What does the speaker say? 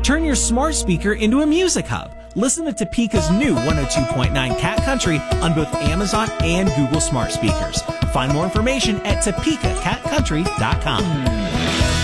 Turn your smart speaker into a music hub. Listen to Topeka's new 102.9 Cat Country on both Amazon and Google Smart Speakers. Find more information at topekacatcountry.com.